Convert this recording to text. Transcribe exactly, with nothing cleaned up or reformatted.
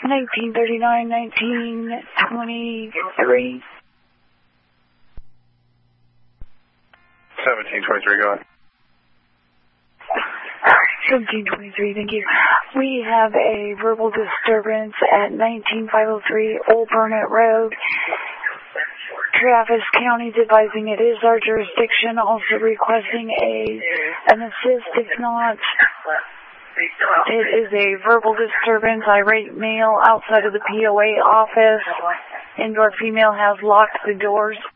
nineteen thirty-nine, nineteen twenty-three. seventeen twenty-three, go ahead. seventeen twenty-three, thank you. We have a verbal disturbance at nineteen five oh three Old Burnett Road. Travis County is advising it is our jurisdiction, also requesting a an assist. If not, it is a verbal disturbance. Irate male outside of the P O A office. Indoor female has locked the doors.